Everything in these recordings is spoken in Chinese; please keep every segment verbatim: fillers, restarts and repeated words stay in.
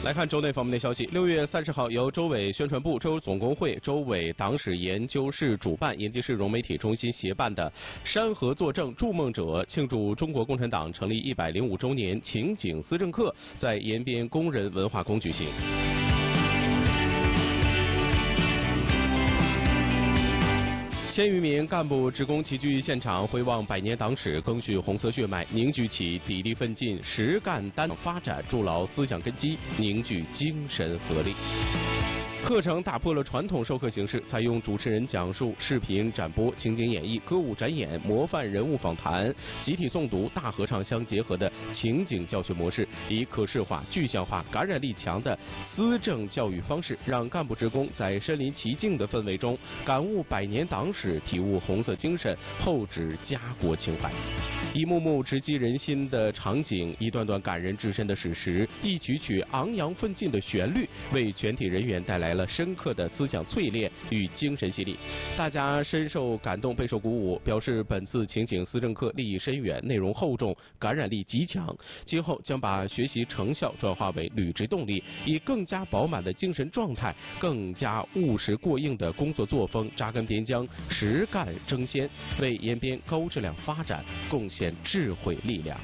来看州内方面的消息。六月三十号，由州委宣传部、州总工会、州委党史研究室主办，延吉市融媒体中心协办的“山河作证筑梦者”庆祝中国共产党成立一百零五周年情景思政课在延边工人文化宫举行。千余名干部职工齐聚现场，回望百年党史，赓续红色血脉，凝聚起砥砺奋进、实干担发展，筑牢思想根基，凝聚精神合力。课程打破了传统授课形式，采用主持人讲述、视频展播、情景演绎、歌舞展演、模范人物访谈、集体诵读、大合唱相结合的情景教学模式，以可视化、具象化、感染力强的思政教育方式，让干部职工在身临其境的氛围中感悟百年党史，体悟红色精神，厚植家国情怀。一幕幕直击人心的场景，一段段感人至深的史实，一曲曲昂扬奋进的旋律，为全体人员带来了深刻的思想淬炼与精神洗礼。大家深受感动，备受鼓舞，表示本次情景思政课立意深远，内容厚重，感染力极强。今后将把学习成效转化为履职动力，以更加饱满的精神状态，更加务实过硬的工作作风，扎根边疆，实干争先，为延边高质量发展贡献智慧力量。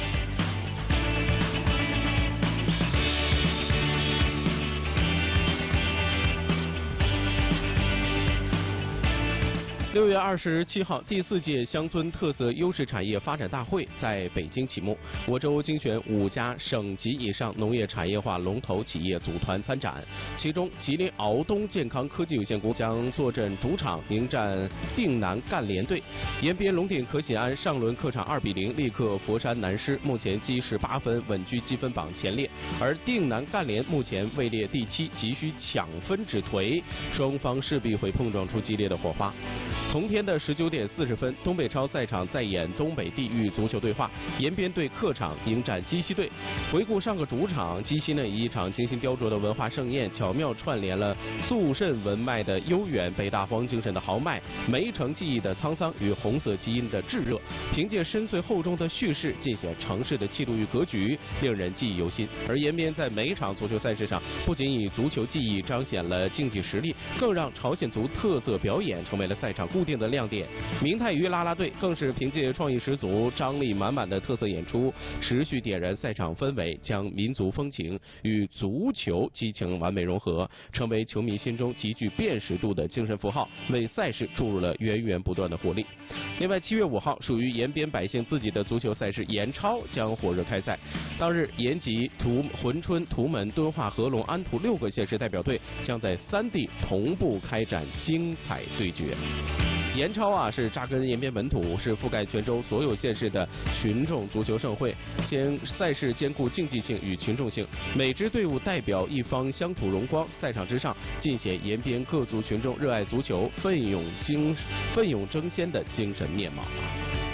六月二十七号，第四届乡村特色优势产业发展大会在北京启幕。我州精选五家省级以上农业产业化龙头企业组团参展，其中吉林敖东健康科技有限公司将坐镇主场迎战定南赣联队。延边龙鼎可喜安上轮客场二比零力克佛山南狮，目前积十八分，稳居积分榜前列。而定南赣联目前位列第七，急需抢分止颓，双方势必会碰撞出激烈的火花。同天的十九点四十分，东北超赛场再演东北地域足球对话，延边队客场迎战鸡西队。回顾上个主场，鸡西呢以一场精心雕琢的文化盛宴，巧妙串联了肃慎文脉的悠远、北大荒精神的豪迈、梅城记忆的沧桑与红色基因的炙热，凭借深邃厚重的叙事，尽显城市的气度与格局，令人记忆犹新。而延边在每场足球赛事上，不仅以足球技艺彰显了竞技实力，更让朝鲜族特色表演成为了赛场固定的亮点。明太鱼啦啦队更是凭借创意十足、张力满满的特色演出，持续点燃赛场氛围，将民族风情与足球激情完美融合，成为球迷心中极具辨识度的精神符号，为赛事注入了源源不断的活力。另外，七月五号，属于延边百姓自己的足球赛事延超将火热开赛。当日，延吉、图珲春、图门、敦化、合龙、安图六个县市代表队将在三地同步开展精彩对决。延超啊，是扎根延边本土，是覆盖全州所有县市的群众足球盛会。兼赛事兼顾竞技性与群众性，每支队伍代表一方乡土荣光，赛场之上尽显延边各族群众热爱足球、奋勇精奋勇争先的精神面貌。